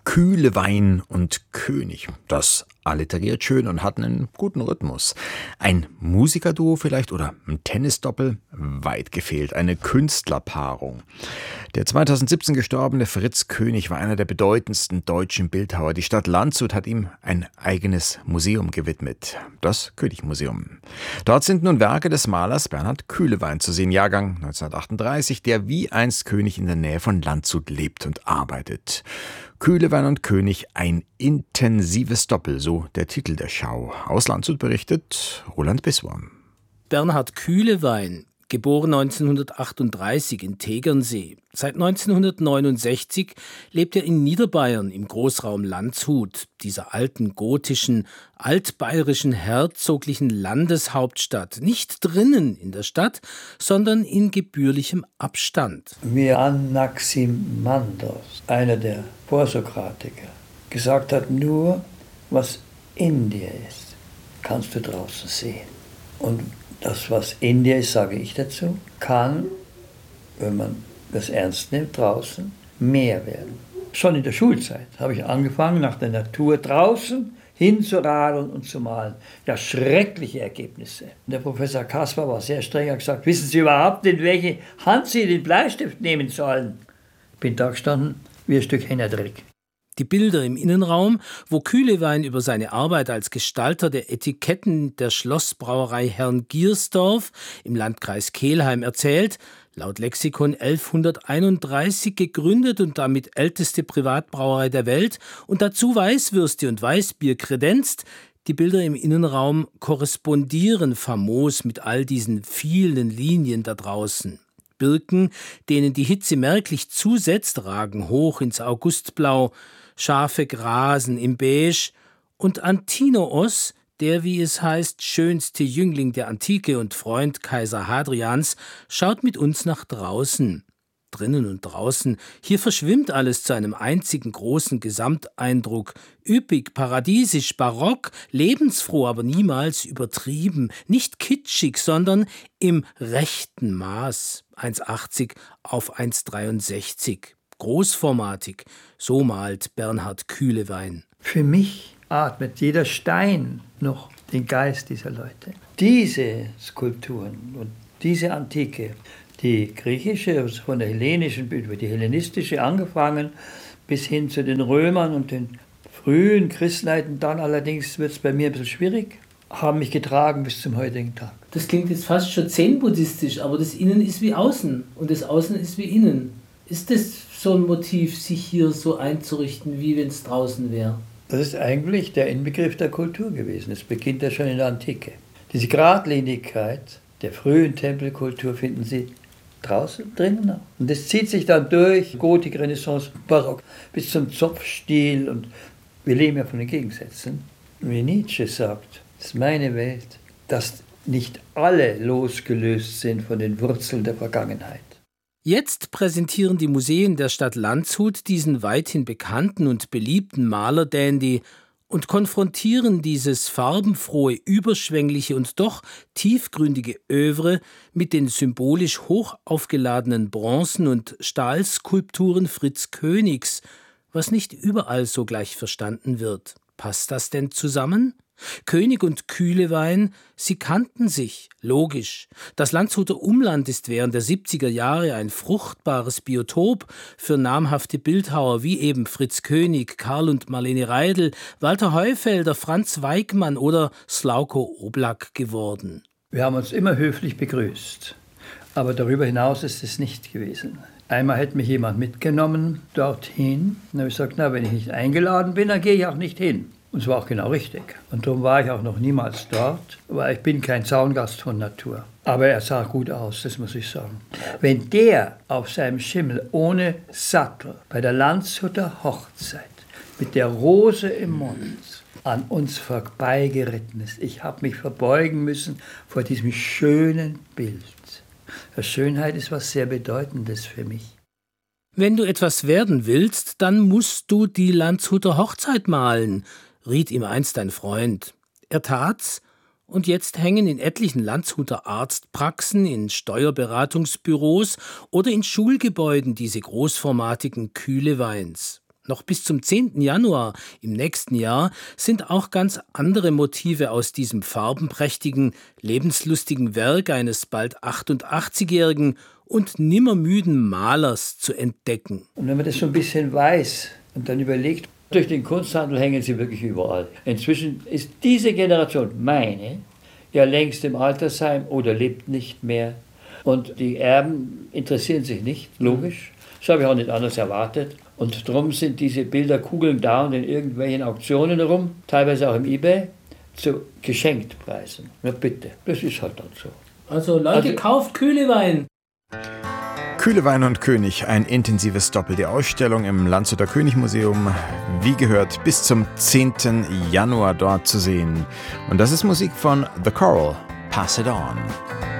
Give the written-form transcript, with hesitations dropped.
Kühlewein und König. Das alliteriert schön und hat einen guten Rhythmus. Ein Musikerduo vielleicht oder ein Tennisdoppel? Weit gefehlt. Eine Künstlerpaarung. Der 2017 gestorbene Fritz König war einer der bedeutendsten deutschen Bildhauer. Die Stadt Landshut hat ihm ein eigenes Museum gewidmet. Das König-Museum. Dort sind nun Werke des Malers Bernhard Kühlewein zu sehen. Jahrgang 1938, der wie einst König in der Nähe von Landshut lebt und arbeitet. Kühlewein und König, ein intensives Doppel, so der Titel der Schau. Aus Landshut berichtet Roland Biswam. Bernhard Kühlewein, geboren 1938 in Tegernsee. Seit 1969 lebt er in Niederbayern im Großraum Landshut, dieser alten gotischen, altbayerischen, herzoglichen Landeshauptstadt. Nicht drinnen in der Stadt, sondern in gebührlichem Abstand. Wie Anaximandos, einer der Vorsokratiker, gesagt hat, nur was in dir ist, kannst du draußen sehen. Und das, was in dir ist, sage ich dazu, kann, wenn man das ernst nimmt, draußen mehr werden. Schon in der Schulzeit habe ich angefangen, nach der Natur draußen hinzuradeln und zu malen. Ja, schreckliche Ergebnisse. Der Professor Kaspar war sehr streng, hat gesagt, wissen Sie überhaupt, in welche Hand Sie den Bleistift nehmen sollen? Ich bin da gestanden wie ein Stück Hennerdreck. Die Bilder im Innenraum, wo Kühlewein über seine Arbeit als Gestalter der Etiketten der Schlossbrauerei Herrn Giersdorf im Landkreis Kelheim erzählt, laut Lexikon 1131 gegründet und damit älteste Privatbrauerei der Welt und dazu Weißwürste und Weißbier kredenzt. Die Bilder im Innenraum korrespondieren famos mit all diesen vielen Linien da draußen. Birken, denen die Hitze merklich zusetzt, ragen hoch ins Augustblau, Schafe grasen im Beige und Antinoos, der, wie es heißt, schönste Jüngling der Antike und Freund Kaiser Hadrians, schaut mit uns nach draußen. Drinnen und draußen, hier verschwimmt alles zu einem einzigen großen Gesamteindruck. Üppig, paradiesisch, barock, lebensfroh, aber niemals übertrieben. Nicht kitschig, sondern im rechten Maß. 1,80 auf 1,63. Großformatig, so malt Bernhard Kühlewein. Für mich atmet jeder Stein noch den Geist dieser Leute. Diese Skulpturen und diese Antike, die griechische, von der hellenischen, über die hellenistische angefangen, bis hin zu den Römern und den frühen Christenheiten, dann allerdings wird es bei mir ein bisschen schwierig, haben mich getragen bis zum heutigen Tag. Das klingt jetzt fast schon zen-buddhistisch, aber das Innen ist wie Außen und das Außen ist wie Innen. Ist das so ein Motiv, sich hier so einzurichten, wie wenn es draußen wäre? Das ist eigentlich der Inbegriff der Kultur gewesen. Es beginnt ja schon in der Antike. Diese Geradlinigkeit der frühen Tempelkultur finden Sie draußen, drinnen auch. Und das zieht sich dann durch Gotik, Renaissance, Barock bis zum Zopfstil. Und wir leben ja von den Gegensätzen. Wie Nietzsche sagt, das ist meine Welt, dass nicht alle losgelöst sind von den Wurzeln der Vergangenheit. Jetzt präsentieren die Museen der Stadt Landshut diesen weithin bekannten und beliebten Maler-Dandy und konfrontieren dieses farbenfrohe, überschwängliche und doch tiefgründige Övre mit den symbolisch hoch aufgeladenen Bronzen- und Stahlskulpturen Fritz Königs, was nicht überall so gleich verstanden wird. Passt das denn zusammen? König und Kühlewein, sie kannten sich, logisch. Das Landshuter Umland ist während der 70er Jahre ein fruchtbares Biotop für namhafte Bildhauer wie eben Fritz König, Karl und Marlene Reidel, Walter Heufelder, Franz Weigmann oder Slauko Oblak geworden. Wir haben uns immer höflich begrüßt, aber darüber hinaus ist es nicht gewesen. Einmal hätte mich jemand mitgenommen dorthin, und habe ich gesagt, na, wenn ich nicht eingeladen bin, dann gehe ich auch nicht hin. Und es war auch genau richtig. Und darum war ich auch noch niemals dort, weil ich bin kein Zaungast von Natur. Aber er sah gut aus, das muss ich sagen. Wenn der auf seinem Schimmel ohne Sattel bei der Landshuter Hochzeit mit der Rose im Mund an uns vorbeigeritten ist, ich habe mich verbeugen müssen vor diesem schönen Bild. Schönheit ist was sehr Bedeutendes für mich. Wenn du etwas werden willst, dann musst du die Landshuter Hochzeit malen, riet ihm einst ein Freund. Er tat's, und jetzt hängen in etlichen Landshuter Arztpraxen, in Steuerberatungsbüros oder in Schulgebäuden diese großformatigen Kühleweins. Noch bis zum 10. Januar im nächsten Jahr sind auch ganz andere Motive aus diesem farbenprächtigen, lebenslustigen Werk eines bald 88-jährigen und nimmermüden Malers zu entdecken. Und wenn man das so ein bisschen weiß und dann überlegt, durch den Kunsthandel hängen sie wirklich überall. Inzwischen ist diese Generation, meine, ja längst im Altersheim oder lebt nicht mehr. Und die Erben interessieren sich nicht, logisch. Das habe ich auch nicht anders erwartet. Und darum sind diese Bilder, kugeln da und in irgendwelchen Auktionen herum, teilweise auch im eBay, zu Geschenktpreisen. Na bitte, das ist halt dann so. Also Leute, kauft Kühlewein! Kühlewein und König, ein intensives Doppel. Die Ausstellung im Landshuter Königmuseum, wie gehört, bis zum 10. Januar dort zu sehen. Und das ist Musik von The Coral, Pass It On.